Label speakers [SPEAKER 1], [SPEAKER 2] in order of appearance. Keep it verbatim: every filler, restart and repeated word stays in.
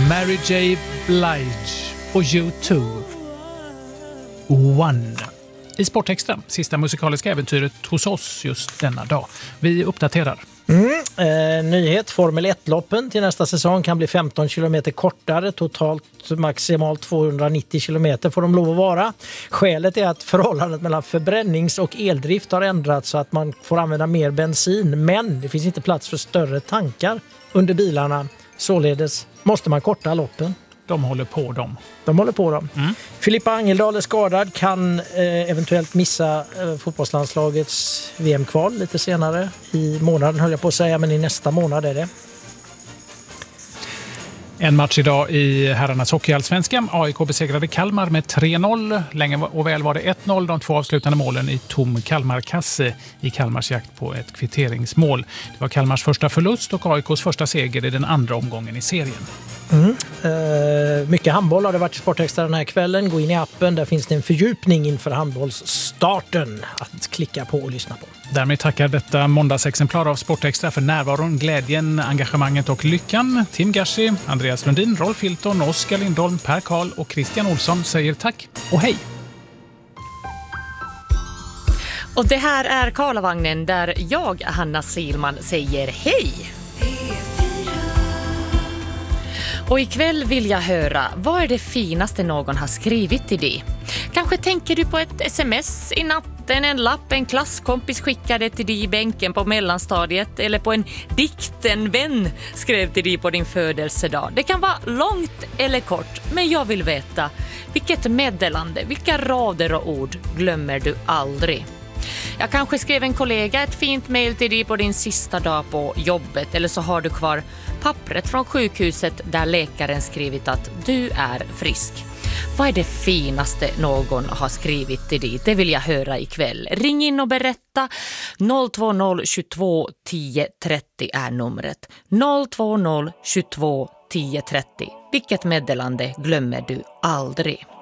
[SPEAKER 1] Mary J. Blige och U två. One. I Sportextra, sista musikaliska äventyret hos oss just denna dag. Vi uppdaterar.
[SPEAKER 2] Mm, eh, nyhet, Formel ett-loppen till nästa säsong kan bli femton kilometer kortare, totalt maximalt tvåhundranittio kilometer får de lov att vara. Skälet är att förhållandet mellan förbrännings- och eldrift har ändrats så att man får använda mer bensin, men det finns inte plats för större tankar under bilarna. Således måste man korta loppen.
[SPEAKER 1] De håller på dem.
[SPEAKER 2] De håller på dem.
[SPEAKER 1] Mm.
[SPEAKER 2] Filippa Angeldal är skadad, kan eh, eventuellt missa eh, fotbollslandslagets V M-kval lite senare i månaden, höll jag på att säga, men i nästa månad är det.
[SPEAKER 1] En match idag i herrarnas hockeyallsvenska. A I K besegrade Kalmar med tre noll. Länge och väl var det ett noll. De två avslutande målen i tom Kalmarkasse i Kalmars jakt på ett kvitteringsmål. Det var Kalmars första förlust och A I K:s första seger i den andra omgången i serien.
[SPEAKER 2] Mm. Uh, mycket handboll har det varit i Sportextra den här kvällen. Gå in i appen, där finns det en fördjupning inför handbollsstarten att klicka på och lyssna på.
[SPEAKER 1] Därmed tackar detta måndagsexemplar av Sportextra för närvaron, glädjen, engagemanget och lyckan. Tim Gashi, Andreas Lundin, Rolf Hilton, Oskar Lindholm, Per Karl och Christian Olsson säger tack och hej!
[SPEAKER 3] Och det här är Karlavagnen där jag, Hanna Silman, säger hej! Och ikväll vill jag höra, vad är det finaste någon har skrivit till dig? Kanske tänker du på ett sms i natten, en lapp en klasskompis skickade till dig i bänken på mellanstadiet, eller på en dikt en vän skrev till dig på din födelsedag. Det kan vara långt eller kort, men jag vill veta, vilket meddelande, vilka rader och ord glömmer du aldrig? Jag kanske skrev en kollega ett fint mejl till dig på din sista dag på jobbet, eller så har du kvar pappret från sjukhuset där läkaren skrivit att du är frisk. Vad är det finaste någon har skrivit till dig? Det vill jag höra ikväll. Ring in och berätta. noll två noll tjugotvå tio trettio är numret. noll två noll tjugotvå tio trettio. Vilket meddelande glömmer du aldrig?